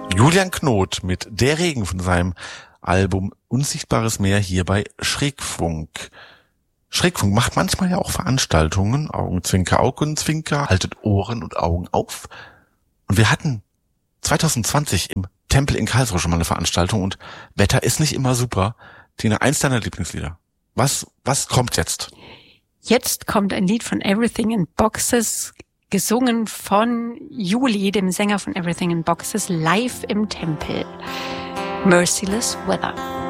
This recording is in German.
Julian Knot mit Der Regen von seinem Album Unsichtbares Meer hier bei Schrägfunk. Schrägfunk macht manchmal ja auch Veranstaltungen, Augenzwinker, Augenzwinker, haltet Ohren und Augen auf. Und wir hatten 2020 im Tempel in Karlsruhe schon mal eine Veranstaltung und Wetter ist nicht immer super. Tina, eins deiner Lieblingslieder. Was kommt jetzt? Jetzt kommt ein Lied von Everything in Boxes, gesungen von Juli, dem Sänger von Everything in Boxes, live im Tempel. Merciless Weather.